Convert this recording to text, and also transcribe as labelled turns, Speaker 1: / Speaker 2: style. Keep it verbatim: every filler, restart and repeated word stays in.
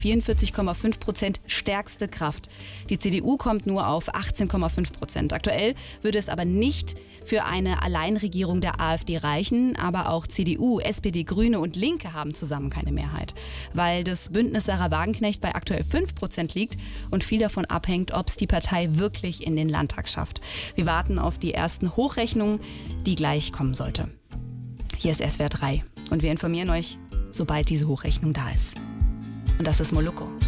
Speaker 1: vierundvierzig Komma fünf Prozent stärkste Kraft. Die C D U kommt nur auf achtzehn Komma fünf Prozent. Aktuell würde es aber nicht für eine Alleinregierung der AfD reichen. Aber auch C D U, S P D, Grüne und Linke haben zusammen keine Mehrheit. Weil das Bündnis Sarah Wagenknecht bei aktuell fünf Prozent liegt und viel davon abhängt, ob es die Partei wirklich in den Landtag schafft. Wir warten auf die ersten Hochrechnungen, die gleich kommen sollte. Hier ist S W R drei und wir informieren euch, sobald diese Hochrechnung da ist. Und das ist Moloko.